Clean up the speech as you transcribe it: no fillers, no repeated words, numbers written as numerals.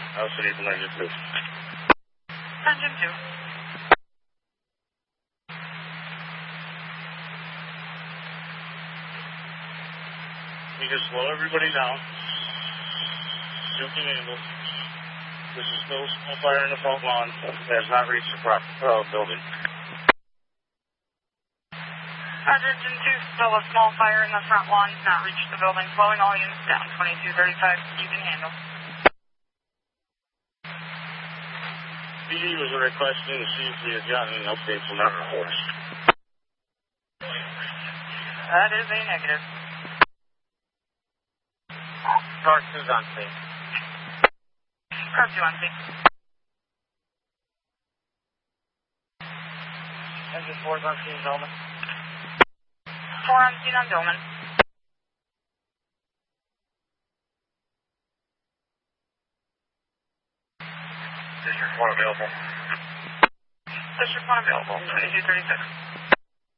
I'll see you from Engine 2. Engine 2. You can slow everybody down. You can handle. This is still a small fire in the front lawn. It has not reached the building. Engine 2, still a small fire in the front lawn, not reached the building. Slowing all units down, 2235, you can handle. PD was requesting to see if we had gotten an update from Air Force. That is a negative. Car 2's on scene. Car 2 on scene. Engine 4's on scene, Dolman. 4 on scene on Dillman. District 1 available. District 1 available, 2236.